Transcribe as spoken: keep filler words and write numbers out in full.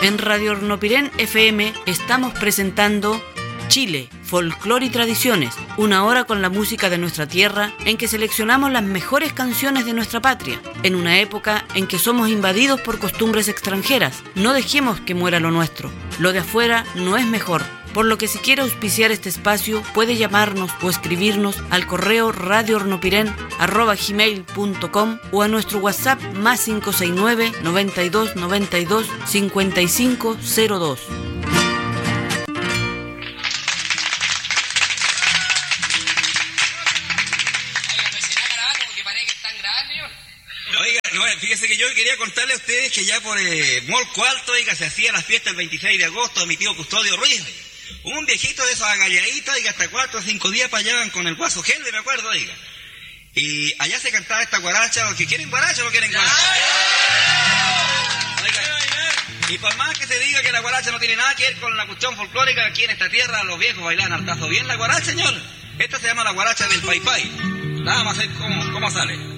En Radio Hornopirén F M estamos presentando Chile, Folclore y Tradiciones, una hora con la música de nuestra tierra en que seleccionamos las mejores canciones de nuestra patria. En una época en que somos invadidos por costumbres extranjeras, no dejemos que muera lo nuestro. Lo de afuera no es mejor. Por lo que si quiere auspiciar este espacio, puede llamarnos o escribirnos al correo radio hornopiren arroba gmail punto com o a nuestro WhatsApp más cinco seis nueve, noventa y dos, noventa y dos, cincuenta y cinco cero dos. Oiga, no, fíjese que yo quería contarle a ustedes que ya por eh, Molco Alto, oiga, se hacía la fiesta el veintiséis de agosto de mi tío Custodio Ruiz. Un viejito de esos agalladitos, oiga, hasta cuatro o cinco días para allá con el guaso Gelde, me acuerdo, oiga. Y allá se cantaba esta guaracha, los que quieren guaracha o no quieren guaracha. Oiga, y por más que se diga que la guaracha no tiene nada que ver con la cuestión folclórica, aquí en esta tierra los viejos bailan hartazo bien la guaracha, señor. Esta se llama la guaracha del Pai Pai. Nada más ver cómo, cómo sale.